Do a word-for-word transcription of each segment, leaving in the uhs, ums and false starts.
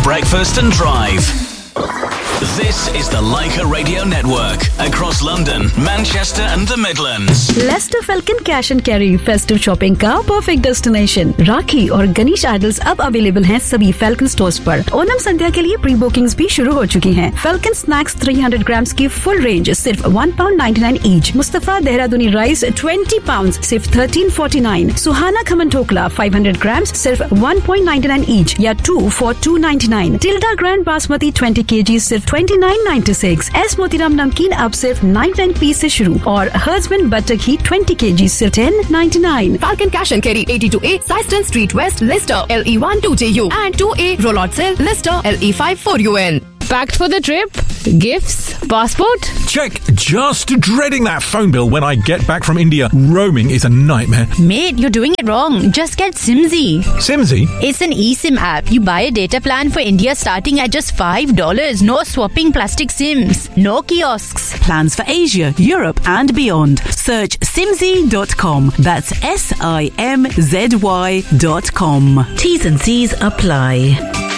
breakfast and drive. This is the Leica Radio Network across London, Manchester and the Midlands. Leicester Falcon Cash and Carry festive shopping का perfect destination. राखी और Ganesh idols अब available हैं सभी Falcon stores पर. ओनम संध्या के लिए pre bookings भी शुरू हो चुकी हैं. Falcon Snacks three hundred grams की फुल रेंज सिर्फ one pound ninety-nine each. Mustafa देहरादूनी rice twenty pounds सिर्फ thirteen forty-nine. सुहाना खमन ठोकला five hundred grams सिर्फ one point nine nine each या two for two ninety-nine. Tilda Grand Basmati twenty kilograms सिर्फ twenty-nine ninety-six. S Motiram नमकीन अब सिर्फ ninety-nine p से शुरू और Hertzman बटर घी twenty kilograms सिर्फ ten ninety-nine. Falcon Cash and Carry eighty-two A Syston Street West, Leicester L E one two J U and two A Rollot Cell, Leicester L E five four U N. Packed for the trip? Gifts? Passport? Check. Just dreading that phone bill when I get back from India. Roaming is a nightmare. Mate, you're doing it wrong. Just get Simsy. Simsy? It's an eSIM app. You buy a data plan for India starting at just five dollars. No swapping plastic SIMs. No kiosks. Plans for Asia, Europe and beyond. Search simsy dot com. That's S I M Z Y dot com. T's and C's apply.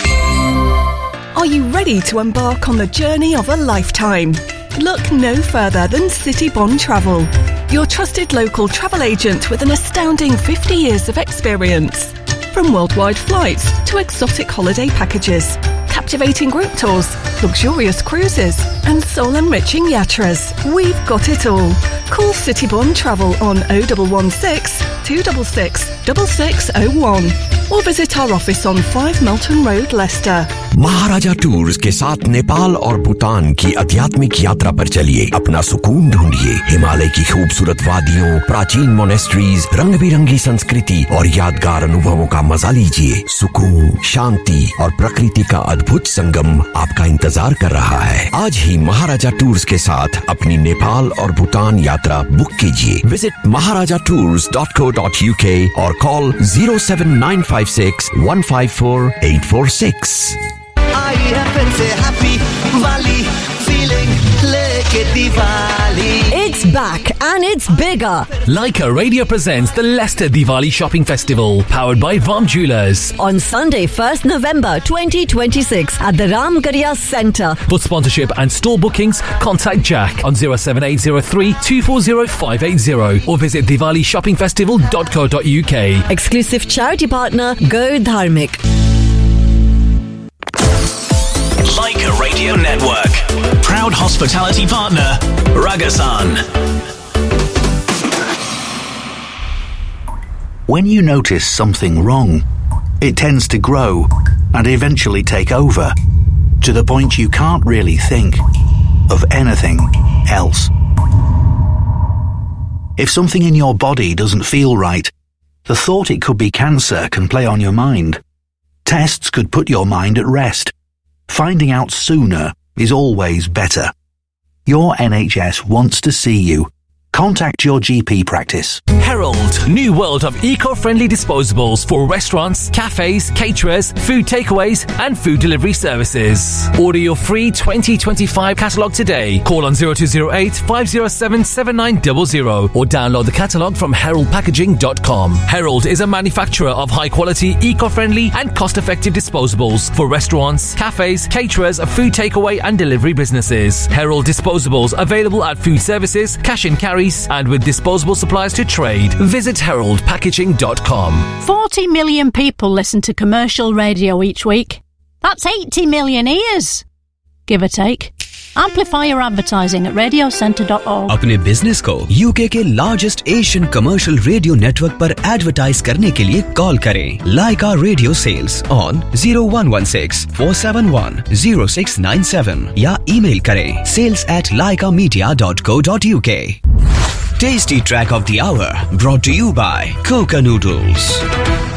Are you ready to embark on the journey of a lifetime? Look no further than City Bond Travel, your trusted local travel agent with an astounding fifty years of experience. From worldwide flights to exotic holiday packages, captivating group tours, luxurious cruises and soul-enriching yatras, we've got it all. Call City Bond Travel on oh one one six, two six six, six six oh one or visit our office on five Melton Road, Leicester. Maharaja tours के साथ नेपाल और भूटान की आध्यात्मिक यात्रा पर चलिए. अपना सुकून ढूंढिए. हिमालय की खूबसूरत वादियों, प्राचीन मोनेस्ट्रीज, रंग बिरंगी संस्कृति और यादगार अनुभवों का मजा लीजिए. सुकून, शांति और प्रकृति का अद्भुत संगम आपका इंतजार कर रहा है. आज ही महाराजा टूर्स के साथ अपनी नेपाल और भूटान यात्रा बुक कीजिए. विजिट महाराजा tours dot co dot uk और call zero seven nine five six one five four eight four six. आई है फिर से हैप्पी वाली फीलिंग लेके Diwali. It's back and it's bigger. Leica Radio presents the Leicester Diwali Shopping Festival, powered by Vam Jewellers. On Sunday, first November twenty twenty-six at the Ramgarhia Centre. For sponsorship and store bookings, contact Jack on zero seven eight zero three two four zero five eight zero or visit diwali shopping festival dot co dot uk. Exclusive charity partner Go Dharmik. Leica Radio Network. Proud hospitality partner, Ragasan. When you notice something wrong, it tends to grow and eventually take over, to the point you can't really think of anything else. If something in your body doesn't feel right, the thought it could be cancer can play on your mind. Tests could put your mind at rest. Finding out sooner is always better. Your N H S wants to see you. Contact your G P practice. Herald, new world of eco-friendly disposables for restaurants, cafes, caterers, food takeaways and food delivery services. Order your free twenty twenty-five catalogue today. Call on zero two zero eight five zero seven seven nine zero zero or download the catalogue from herald packaging dot com. Herald is a manufacturer of high-quality, eco-friendly and cost-effective disposables for restaurants, cafes, caterers, food takeaway and delivery businesses. Herald disposables available at food services, cash and carry and with disposable supplies to trade. Visit herald packaging dot com. forty million people listen to commercial radio each week. That's eighty million ears, give or take. Amplify your advertising at radio centre dot org. अपने business को UK के largest Asian commercial radio network पर advertise करने के लिए call करें. लाइका radio sales on zero one one six four seven one zero six nine seven या email करें sales at laika media dot co dot uk. Tasty track of the hour brought to you by Coca Noodles.